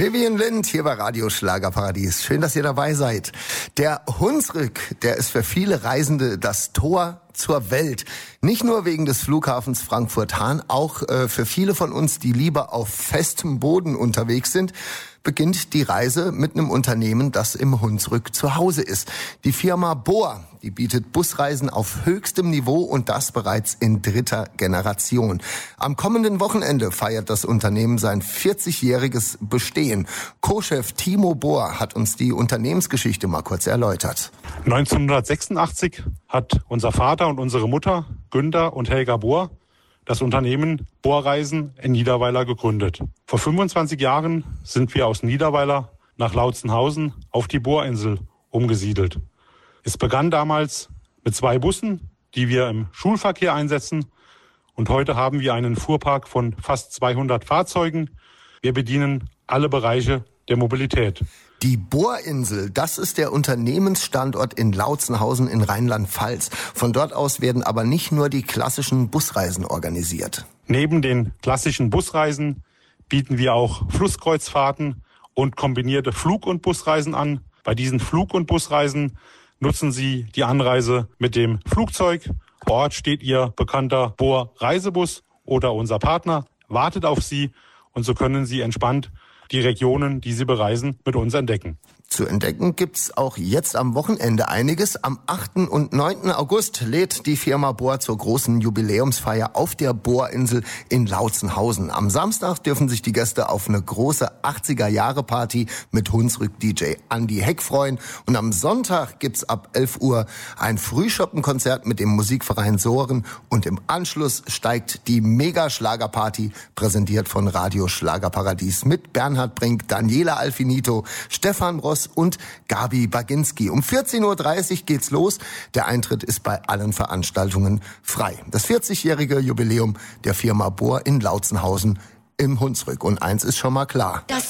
Vivian Lind hier bei Radio Schlagerparadies. Schön, dass ihr dabei seid. Der Hunsrück, der ist für viele Reisende das Tor zur Welt. Nicht nur wegen des Flughafens Frankfurt-Hahn, auch für viele von uns, die lieber auf festem Boden unterwegs sind, beginnt die Reise mit einem Unternehmen, das im Hunsrück zu Hause ist. Die Firma BOA, die bietet Busreisen auf höchstem Niveau und das bereits in 3. Generation. Am kommenden Wochenende feiert das Unternehmen sein 40-jähriges Bestehen. Co-Chef Timo Bohr hat uns die Unternehmensgeschichte mal kurz erläutert. 1986 hat unser Vater und unsere Mutter, Günther und Helga Bohr, das Unternehmen Bohrreisen in Niederweiler gegründet. Vor 25 Jahren sind wir aus Niederweiler nach Lautzenhausen auf die Bohrinsel umgesiedelt. Es begann damals mit 2 Bussen, die wir im Schulverkehr einsetzen. Und heute haben wir einen Fuhrpark von fast 200 Fahrzeugen. Wir bedienen alle Bereiche der Mobilität. Die Bohrinsel, das ist der Unternehmensstandort in Lautzenhausen in Rheinland-Pfalz. Von dort aus werden aber nicht nur die klassischen Busreisen organisiert. Neben den klassischen Busreisen bieten wir auch Flusskreuzfahrten und kombinierte Flug- und Busreisen an. Bei diesen Flug- und Busreisen nutzen Sie die Anreise mit dem Flugzeug. Vor Ort steht Ihr bekannter Bohr-Reisebus oder unser Partner, wartet auf Sie und so können Sie entspannt die Regionen, die Sie bereisen, mit uns entdecken. Zu entdecken gibt's auch jetzt am Wochenende einiges. Am 8. und 9. August lädt die Firma Bohr zur großen Jubiläumsfeier auf der Bohrinsel in Lautzenhausen. Am Samstag dürfen sich die Gäste auf eine große 80er-Jahre-Party mit Hunsrück-DJ Andi Heck freuen. Und am Sonntag gibt's ab 11 Uhr ein Frühschoppenkonzert mit dem Musikverein Soren. Und im Anschluss steigt die Mega-Schlagerparty, präsentiert von Radio Schlagerparadies mit Bernhard Brink, Daniela Alfinito, Stefan Ross und Gabi Baginski. Um 14.30 Uhr geht's los. Der Eintritt ist bei allen Veranstaltungen frei. Das 40-jährige Jubiläum der Firma Bohr in Lautzenhausen im Hunsrück. Und eins ist schon mal klar. Das